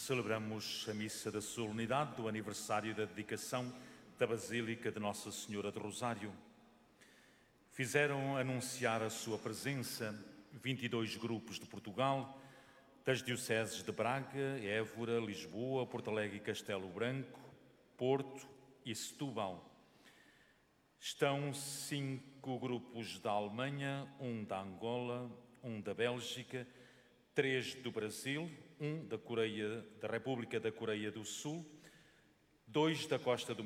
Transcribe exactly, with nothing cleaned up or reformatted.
celebramos a missa da solenidade do aniversário da dedicação da Basílica de Nossa Senhora do Rosário. Fizeram anunciar a sua presença vinte e dois grupos de Portugal, das dioceses de Braga, Évora, Lisboa, Porto Alegre e Castelo Branco, Porto e Setúbal. Estão cinco grupos da Alemanha, um da Angola, um da Bélgica, três do Brasil, um da Coreia, da República da Coreia do Sul, dois da Costa do